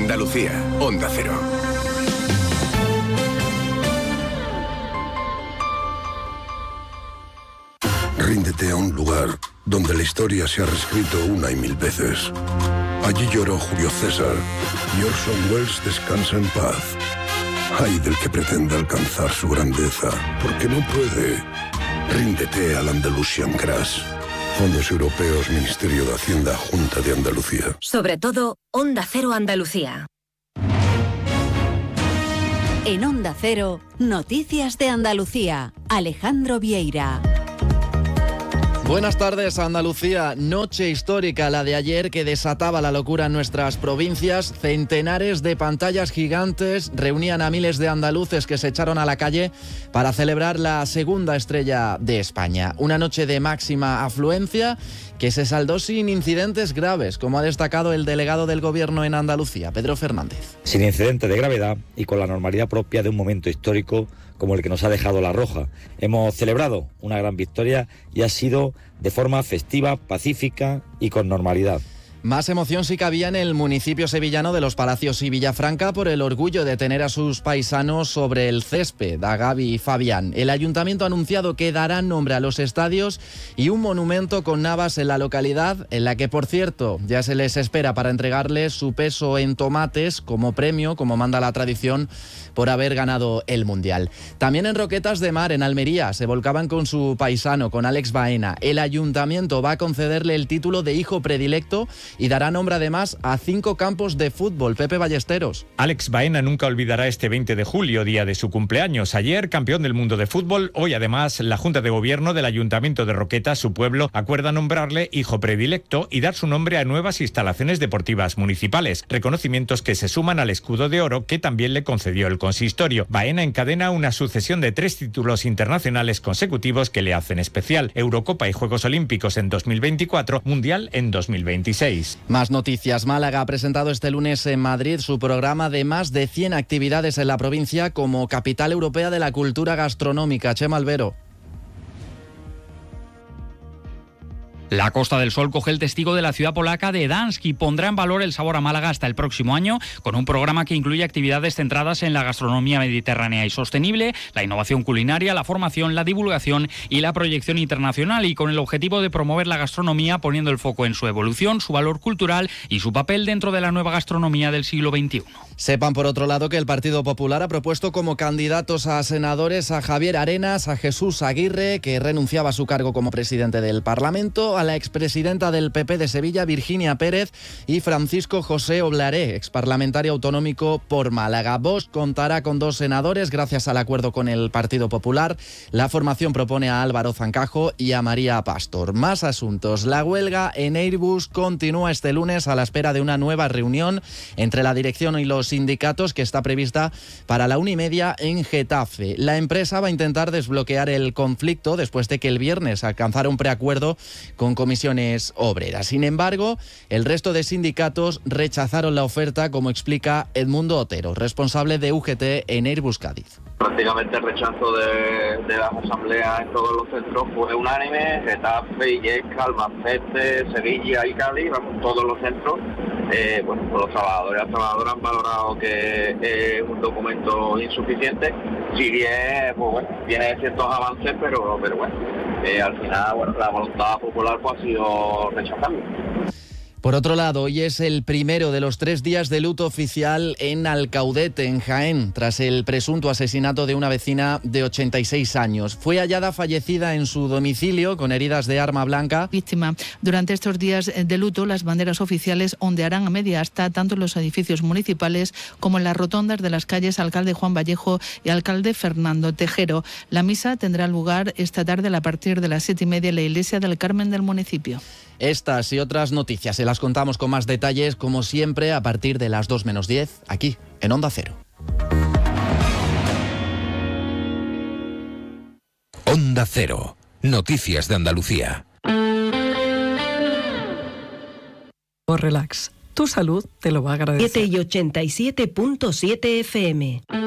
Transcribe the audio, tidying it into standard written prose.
Andalucía, Onda Cero. Ríndete a un lugar donde la historia se ha reescrito una y mil veces. Allí lloró Julio César y Orson Welles descansa en paz. Ay del que pretenda alcanzar su grandeza, porque no puede. Ríndete al Andalusian Crash. Fondos Europeos, Ministerio de Hacienda, Junta de Andalucía. Sobre todo, Onda Cero Andalucía. En Onda Cero, Noticias de Andalucía. Alejandro Vieira. Buenas tardes, Andalucía. Noche histórica la de ayer que desataba la locura en nuestras provincias. Centenares de pantallas gigantes reunían a miles de andaluces que se echaron a la calle para celebrar la segunda estrella de España. Una noche de máxima afluencia que se saldó sin incidentes graves, como ha destacado el delegado del Gobierno en Andalucía, Pedro Fernández. Sin incidentes de gravedad y con la normalidad propia de un momento histórico como el que nos ha dejado La Roja. Hemos celebrado una gran victoria y ha sido de forma festiva, pacífica y con normalidad. Más emoción sí que había en el municipio sevillano de Los Palacios y Villafranca por el orgullo de tener a sus paisanos sobre el césped, a Gaby y Fabián. El ayuntamiento ha anunciado que dará nombre a los estadios y un monumento con Navas en la localidad, en la que, por cierto, ya se les espera para entregarles su peso en tomates como premio, como manda la tradición, por haber ganado el Mundial. También en Roquetas de Mar, en Almería, se volcaban con su paisano, con Alex Baena. El ayuntamiento va a concederle el título de hijo predilecto y dará nombre además a 5 campos de fútbol. Pepe Ballesteros. Alex Baena nunca olvidará este 20 de julio, día de su cumpleaños. Ayer, campeón del mundo de fútbol, hoy además la Junta de Gobierno del Ayuntamiento de Roquetas, su pueblo, acuerda nombrarle hijo predilecto y dar su nombre a nuevas instalaciones deportivas municipales, reconocimientos que se suman al escudo de oro que también le concedió el consistorio. Baena encadena una sucesión de 3 títulos internacionales consecutivos que le hacen especial: Eurocopa y Juegos Olímpicos en 2024, Mundial en 2026. Más noticias. Málaga ha presentado este lunes en Madrid su programa de más de 100 actividades en la provincia como capital europea de la cultura gastronómica. Chema Albero. La Costa del Sol coge el testigo de la ciudad polaca de Gdańsk y pondrá en valor el sabor a Málaga hasta el próximo año, con un programa que incluye actividades centradas en la gastronomía mediterránea y sostenible, la innovación culinaria, la formación, la divulgación y la proyección internacional, y con el objetivo de promover la gastronomía poniendo el foco en su evolución, su valor cultural y su papel dentro de la nueva gastronomía del siglo XXI. Sepan, por otro lado, que el Partido Popular ha propuesto como candidatos a senadores a Javier Arenas, a Jesús Aguirre, que renunciaba a su cargo como presidente del Parlamento, a la expresidenta del PP de Sevilla, Virginia Pérez, y Francisco José Oblaré, exparlamentario autonómico por Málaga. Vox contará con 2 senadores gracias al acuerdo con el Partido Popular. La formación propone a Álvaro Zancajo y a María Pastor. Más asuntos. La huelga en Airbus continúa este lunes a la espera de una nueva reunión entre la dirección y los sindicatos que está prevista para la 1:30 en Getafe. La empresa va a intentar desbloquear el conflicto después de que el viernes alcanzara un preacuerdo con comisiones obreras. Sin embargo, el resto de sindicatos rechazaron la oferta, como explica Edmundo Otero, responsable de UGT en Airbus Cádiz. Prácticamente el rechazo de las asambleas en todos los centros fue unánime. Getafe, Illesca, Albacete, Sevilla y Cádiz, todos los centros. Los trabajadores y las trabajadoras han valorado que es un documento insuficiente. Si bien, tiene ciertos avances, pero al final, la voluntad popular ha sido rechazarlo. Por otro lado, hoy es el primero de los 3 días de luto oficial en Alcaudete, en Jaén, tras el presunto asesinato de una vecina de 86 años. Fue hallada fallecida en su domicilio con heridas de arma blanca. Víctima. Durante estos días de luto, las banderas oficiales ondearán a media asta tanto en los edificios municipales como en las rotondas de las calles Alcalde Juan Vallejo y Alcalde Fernando Tejero. La misa tendrá lugar esta tarde a partir de las 7:30 en la iglesia del Carmen del municipio. Estas y otras noticias se las contamos con más detalles, como siempre, a partir de las 2 menos 10, aquí, en Onda Cero. Onda Cero. Noticias de Andalucía. Relax. Tu salud te lo va a agradecer. 7 y 87.7 FM.